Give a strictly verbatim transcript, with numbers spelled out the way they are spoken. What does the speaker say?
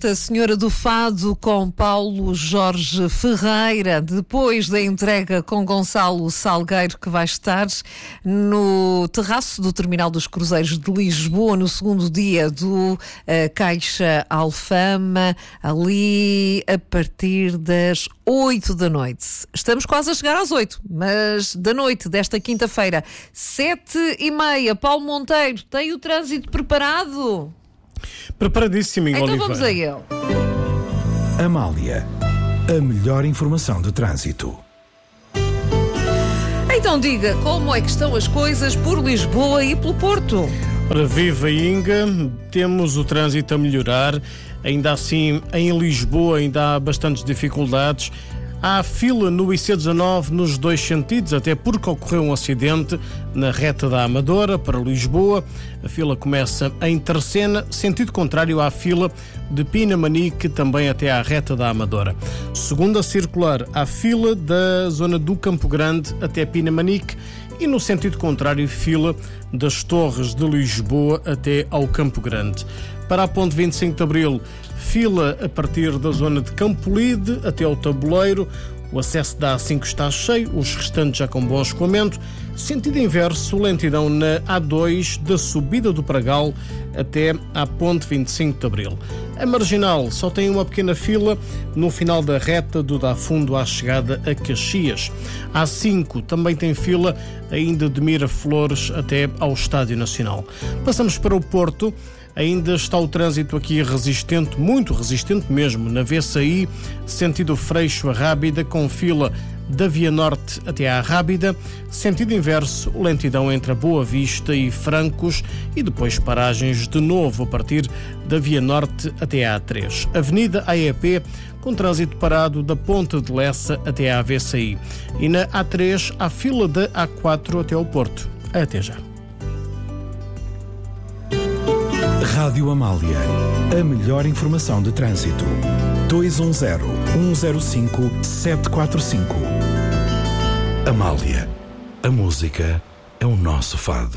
Nossa Senhora do Fado com Paulo Jorge Ferreira, depois da entrega com Gonçalo Salgueiro, que vai estar no terraço do Terminal dos Cruzeiros de Lisboa no segundo dia do uh, Caixa Alfama, ali a partir das oito da noite. Estamos quase a chegar às oito, mas da noite desta quinta-feira, sete e meia. Paulo Monteiro, tem o trânsito preparado? Preparadíssimo, Ingo Então Oliveira. vamos a ele. Amália, a melhor informação de trânsito. Então diga, como é que estão as coisas por Lisboa e pelo Porto? Ora, viva Inga, temos o trânsito a melhorar, ainda assim em Lisboa ainda há bastantes dificuldades. Há fila no I C dezanove nos dois sentidos, até porque ocorreu um acidente na reta da Amadora para Lisboa. A fila começa em Terceira, sentido contrário à fila de Pinamanique, também até à reta da Amadora. Segunda circular, há fila da zona do Campo Grande até Pinamanique e no sentido contrário, fila das Torres de Lisboa até ao Campo Grande. Para a ponte vinte e cinco de Abril, fila a partir da zona de Campolide até ao Tabuleiro. O acesso da A cinco está cheio, os restantes já com bom escoamento. Sentido inverso, lentidão na A dois, da subida do Pragal até à ponte vinte e cinco de Abril. A Marginal só tem uma pequena fila no final da reta do Dá Fundo à chegada a Caxias. A A cinco também tem fila ainda de Miraflores até ao Estádio Nacional. Passamos para o Porto. Ainda está o trânsito aqui resistente, muito resistente mesmo, na V C I, sentido Freixo a Rábida, com fila da Via Norte até à Rábida, sentido inverso, lentidão entre a Boa Vista e Francos e depois paragens de novo a partir da Via Norte até à A três. Avenida A E P, com trânsito parado da Ponte de Lessa até à V C I. E na A três, há fila da A quatro até ao Porto. Até já. Rádio Amália, a melhor informação de trânsito. dois um zero, um zero cinco, sete quatro cinco. Amália, a música é o nosso fado.